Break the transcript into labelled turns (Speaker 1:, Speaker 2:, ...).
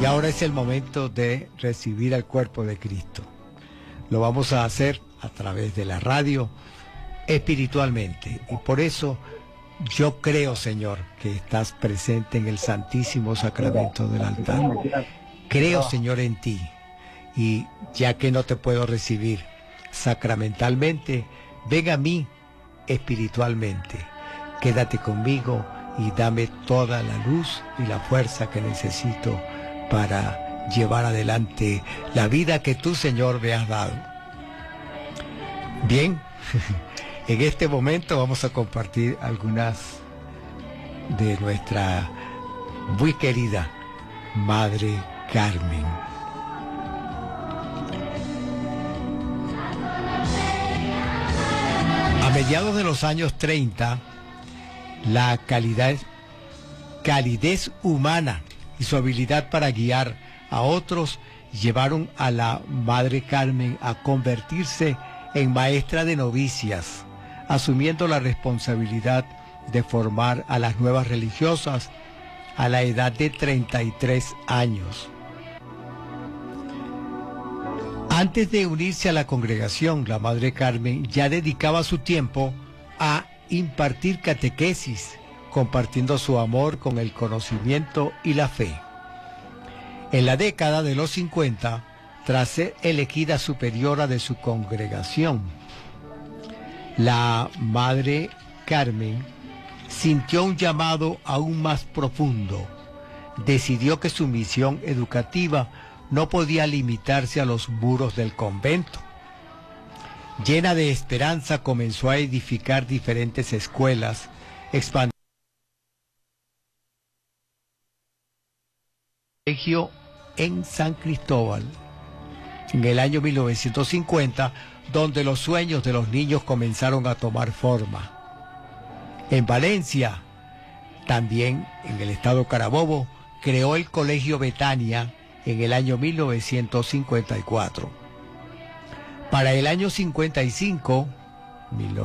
Speaker 1: Y ahora es el momento de recibir al cuerpo de Cristo. Lo vamos a hacer a través de la radio, espiritualmente. Y por eso yo creo, Señor, que estás presente en el Santísimo Sacramento del altar. Creo, Señor, en ti. Y ya que no te puedo recibir sacramentalmente, ven a mí espiritualmente. Quédate conmigo y dame toda la luz y la fuerza que necesito para llevar adelante la vida que tú, Señor, me has dado. Bien, en este momento vamos a compartir algunas de nuestra muy querida Madre Carmen. A mediados de los años 30, la calidez humana y su habilidad para guiar a otros llevaron a la Madre Carmen a convertirse en maestra de novicias, asumiendo la responsabilidad de formar a las nuevas religiosas a la edad de 33 años. Antes de unirse a la congregación, la Madre Carmen ya dedicaba su tiempo a impartir catequesis, compartiendo su amor con el conocimiento y la fe. En la década de los 50, tras ser elegida superiora de su congregación, la Madre Carmen sintió un llamado aún más profundo. Decidió que su misión educativa no podía limitarse a los muros del convento. Llena de esperanza, comenzó a edificar diferentes escuelas, expandiendo el colegio en San Cristóbal. En el año 1950, donde los sueños de los niños comenzaron a tomar forma. En Valencia, también en el estado Carabobo, creó el Colegio Betania en el año 1954. Para el año 55,